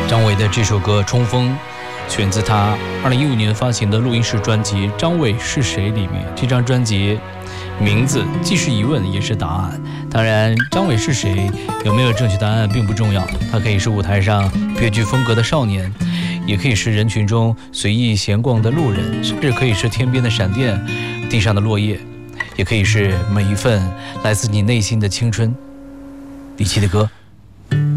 张伟的这首歌《冲锋》选自他2015年发行的录音室专辑《张伟是谁》里面。这张专辑名字既是疑问也是答案。当然，张伟是谁，有没有正确答案并不重要，他可以是舞台上别具风格的少年，也可以是人群中随意闲逛的路人，甚至可以是天边的闪电，地上的落叶，也可以是每一份来自你内心的青春。李琦的歌。